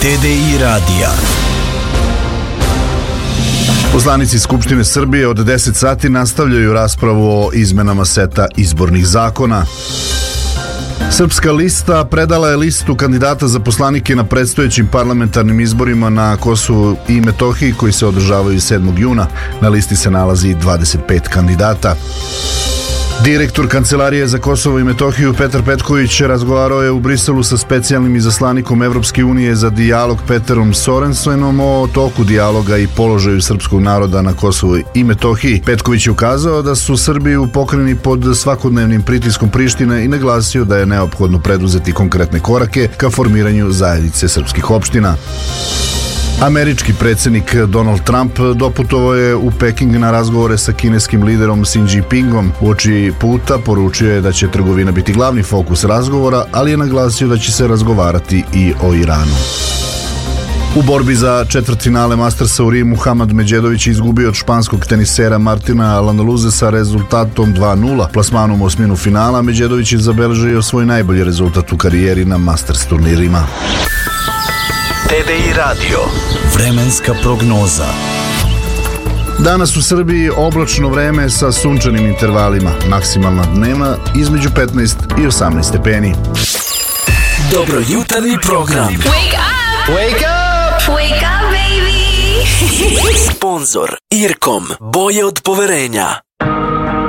TDI radija. Poslanici Skupštine Srbije od 10 sati nastavljaju raspravu o izmenama seta izbornih zakona. Srpska lista predala je listu kandidata za poslanike na predstojećim parlamentarnim izborima na Kosovu i Metohiji koji se održavaju 7. juna. Na listi se nalazi 25 kandidata. Direktor Kancelarije za Kosovo i Metohiju Petar Petković razgovarao je u Briselu sa specijalnim izaslanikom Evropske unije za dijalog Peterom Sorensenom o toku dijaloga i položaju srpskog naroda na Kosovu i Metohiji. Petković je ukazao da su Srbi u pokrajini pod svakodnevnim pritiskom Prištine i naglasio da je neophodno preduzeti konkretne korake ka formiranju zajednice srpskih opština. Američki predsjednik Donald Trump doputovao je u Peking na razgovore sa kineskim liderom Xi Jinpingom. Uoči puta poručio je da će trgovina biti glavni fokus razgovora, ali je naglasio da će se razgovarati i o Iranu. U borbi za četvrtfinale Mastersa u Rimu Hamad Međedović je izgubio od španskog tenisera Martina Landaluze sa rezultatom 2:0. Plasmanom u osminu finala Međedović je zabeležio svoj najbolji rezultat u karijeri na Masters turnirima. TDI radio. Vremenska prognoza. Danas u Srbiji oblačno vreme sa sunčanim intervalima. Maksimalna dnevna između 15 i 18 stepeni. Dobro jutarnji program. Wake up! Wake up! Wake up, baby! Sponzor Irkom. Boje od poverenja.